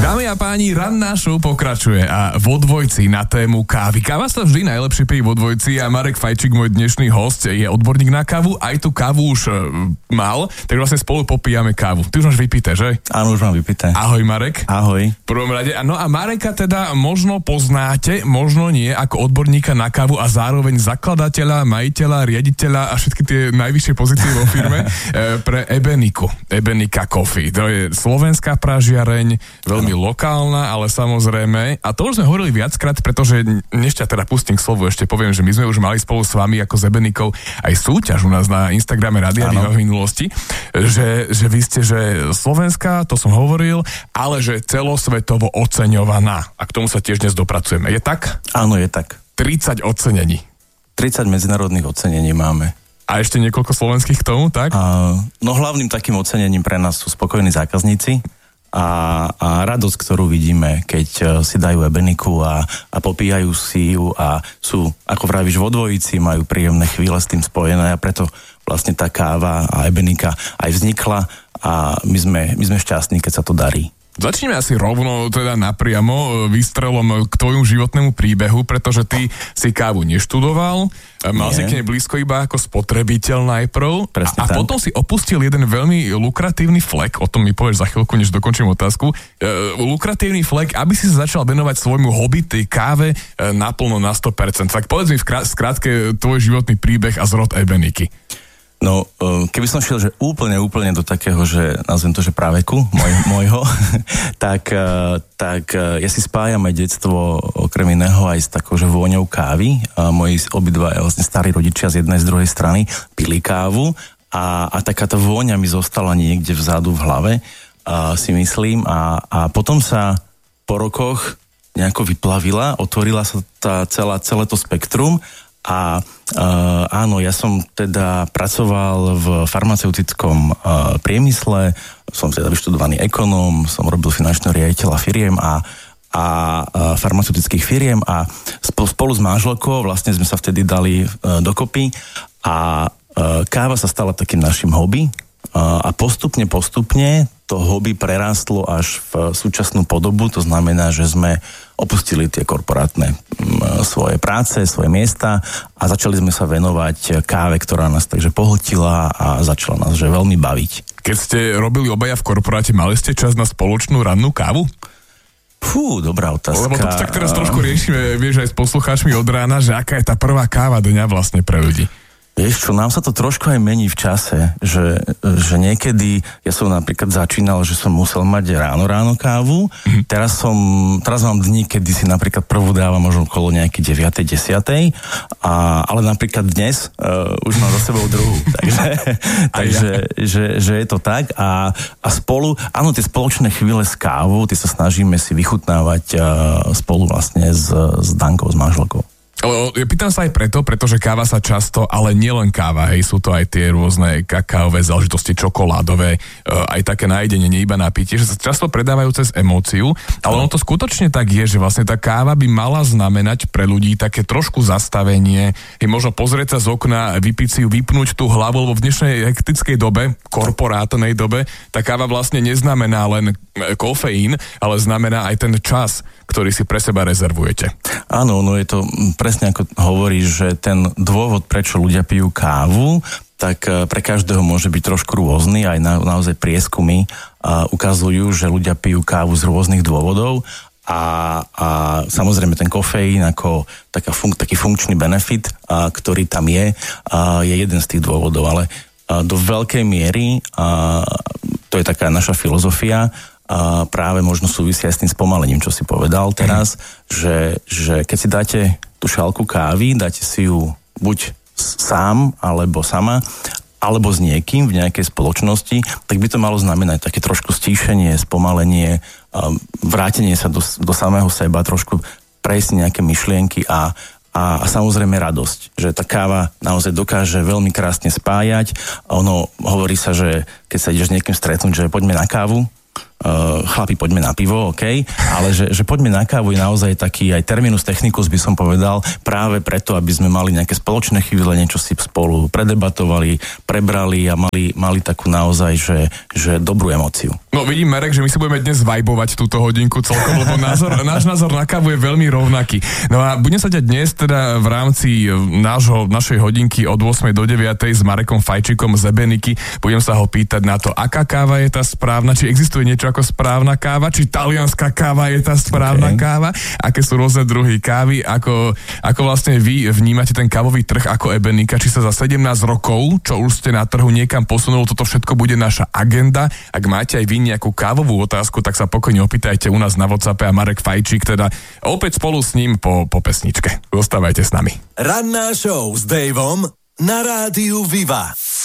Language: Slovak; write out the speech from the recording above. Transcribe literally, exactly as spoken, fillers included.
Dámy a páni, ranná show pokračuje a vo dvojci na tému kávy. Káva sa vždy najlepšie pije vo dvojci a Marek Fajčík, môj dnešný host, je odborník na kávu. Aj tú kávu už uh, mal, tak vlastne spolu popíjame kávu. Ty už máš vypité, že? Áno, už mám vypité. Ahoj, Marek. Ahoj. V prvom rade. No a Mareka teda možno poznáte, možno nie, ako odborníka na kávu a zároveň zakladateľa, majiteľa, riaditeľa a všetky tie najvyššie pozície vo firme pre Ebeniku. Ebenika Coffee. To je slovenská pražiareň, veľmi lokálna, ale samozrejme, a to už sme hovorili viackrát, pretože než ťa teda pustím k slovu, ešte poviem, že my sme už mali spolu s vami ako s Ebenikou aj súťaž u nás na Instagrame Rádia Výva v minulosti, že, že vy ste, že slovenská, to som hovoril, ale že celosvetovo oceňovaná. A k tomu sa tiež dnes dopracujeme. Je tak? Áno, je tak. tridsať ocenení. tridsať medzinárodných ocenení máme. A ešte niekoľko slovenských k tomu, tak? A, no hlavným takým ocenením pre nás sú spokojní zákazníci a, a radosť, ktorú vidíme, keď si dajú Ebeniku a, a popíjajú si ju a sú, ako vravíš, vo dvojici, majú príjemné chvíle s tým spojené a preto vlastne tá káva a Ebenika aj vznikla a my sme, my sme šťastní, keď sa to darí. Začneme asi rovno teda napriamo výstrelom k tvojmu životnému príbehu, pretože ty si kávu neštudoval, mal si k nej blízko iba ako spotrebiteľ najprv. Presne a, a potom si opustil jeden veľmi lukratívny flek, o tom mi povieš za chvíľku, než dokončím otázku, e, lukratívny flek, aby si sa začal venovať svojmu hobby, tej káve e, naplno na sto percent. Tak povedz mi v skrátke tvoj životný príbeh a zrod Ebeniky. No, keby som šiel, že úplne, úplne do takého, že nazvem to, že práveku môj, môjho, tak, tak ja si spájam aj detstvo okrem iného aj s takou, že vôňou kávy. A moji obidva vlastne starí rodičia z jednej z druhej strany pili kávu a, a taká tá vôňa mi zostala niekde vzadu v hlave, a, si myslím. A, a potom sa po rokoch nejako vyplavila, otvorila sa tá celá, celé to spektrum. A uh, áno, ja som teda pracoval v farmaceutickom uh, priemysle, som teda vyštudovaný ekonóm, som robil finančného riaditeľa firiem a, a uh, farmaceutických firiem a spolu, spolu s manželkou vlastne sme sa vtedy dali uh, dokopy a uh, káva sa stala takým našim hobby uh, a postupne, postupne to hobby prerástlo až v súčasnú podobu, to znamená, že sme opustili tie korporátne svoje práce, svoje miesta a začali sme sa venovať káve, ktorá nás takže pohltila a začala nás že veľmi baviť. Keď ste robili obaja v korporáte, mali ste čas na spoločnú rannú kávu? Fú, dobrá otázka. Lebo to tak teraz trošku riešime, vieš, aj s poslucháčmi od rána, že aká je tá prvá káva dňa vlastne pre ľudí. Vieš čo, nám sa to trošku aj mení v čase, že, že niekedy, ja som napríklad začínal, že som musel mať ráno ráno kávu, mm-hmm. teraz som, teraz mám dní, kedy si napríklad prvú dávam možno okolo nejakej deviatej desiatej, a, ale napríklad dnes uh, už mám za sebou druhú, takže, takže že, že je to tak a, a spolu, áno, tie spoločné chvíle s kávou, tie sa snažíme si vychutnávať uh, spolu vlastne s, s Dankou, s manželkou. Ja pýtam sa aj preto, pretože káva sa často, ale nielen káva, hej, sú to aj tie rôzne kakaové záležitosti, čokoládové, aj také najedenie, nie iba napitie, že sa často predávajú cez emóciu, ale ono to skutočne tak je, že vlastne tá káva by mala znamenať pre ľudí také trošku zastavenie, je možno pozrieť sa z okna, vypiť si ju, vypnúť tú hlavu, lebo v dnešnej hektickej dobe, korporátnej dobe, tá káva vlastne neznamená len kofeín, ale znamená aj ten čas, ktorý si pre seba rezervujete. Áno, no je to presne ako hovoríš, že ten dôvod, prečo ľudia pijú kávu, tak pre každého môže byť trošku rôzny, aj na, naozaj prieskumy a ukazujú, že ľudia pijú kávu z rôznych dôvodov a, a samozrejme ten kofeín ako taká fun, taký funkčný benefit, a, ktorý tam je, a, je jeden z tých dôvodov, ale a, do veľkej miery, a, to je taká naša filozofia, a práve možno súvisia s tým spomalením, čo si povedal teraz, mm. že, že keď si dáte tú šálku kávy, dáte si ju buď sám, alebo sama, alebo s niekým v nejakej spoločnosti, tak by to malo znamenať také trošku stíšenie, spomalenie, vrátenie sa do, do samého seba, trošku prejsť nejaké myšlienky a, a, a samozrejme radosť, že tá káva naozaj dokáže veľmi krásne spájať. Ono hovorí sa, že keď sa ideš s niekým stretnúť, že poďme na kávu, uh, chlapi, poďme na pivo, OK, ale že, že poďme na kávu je naozaj taký aj terminus technicus, by som povedal, práve preto, aby sme mali nejaké spoločné chvíle, niečo si spolu predebatovali, prebrali a mali, mali takú naozaj, že, že dobrú emóciu. No vidím, Marek, že my si budeme dnes vibovať túto hodinku celkom, lebo názor, náš názor na kávu je veľmi rovnaký. No a budem sa ťa dnes teda v rámci nášho, našej hodinky od ôsmej do deviatej s Marekom Fajčíkom z Ebeniky, budem sa ho pýtať na to, aká káva je tá správna, či existuje niečo ako správna káva, či talianská káva je tá správna okay. káva, aké sú rôzne druhy kávy, ako, ako vlastne vy vnímate ten kávový trh ako Ebenika, či sa za sedemnásť rokov, čo už ste na trhu niekam posunulo, toto všetko bude naša agenda. Ak máte aj vy nejakú kávovú otázku, tak sa pokojne opýtajte u nás na WhatsAppe a Marek Fajčík, teda opäť spolu s ním po, po pesničke. Zostávajte s nami. Ranná show s Davom na rádiu Viva.